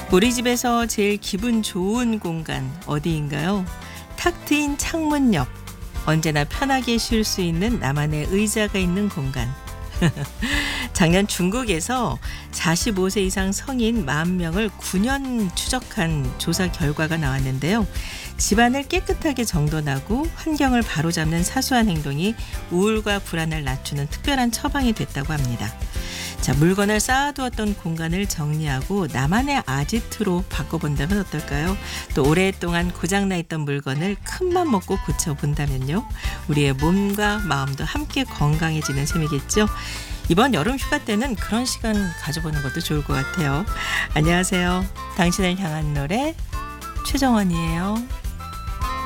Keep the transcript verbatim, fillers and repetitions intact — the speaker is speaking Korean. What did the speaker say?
우리 집에서 제일 기분 좋은 공간 어디인가요? 탁 트인 창문 옆. 언제나 편하게 쉴 수 있는 나만의 의자가 있는 공간. 작년 중국에서 사십오 세 이상 성인 만 명을 구 년 추적한 조사 결과가 나왔는데요. 집안을 깨끗하게 정돈하고 환경을 바로잡는 사소한 행동이 우울과 불안을 낮추는 특별한 처방이 됐다고 합니다. 자, 물건을 쌓아두었던 공간을 정리하고 나만의 아지트로 바꿔본다면 어떨까요? 또 오랫동안 고장나 있던 물건을 큰맘 먹고 고쳐본다면요. 우리의 몸과 마음도 함께 건강해지는 셈이겠죠. 이번 여름 휴가 때는 그런 시간 가져보는 것도 좋을 것 같아요. 안녕하세요. 당신을 향한 노래 최정원이에요.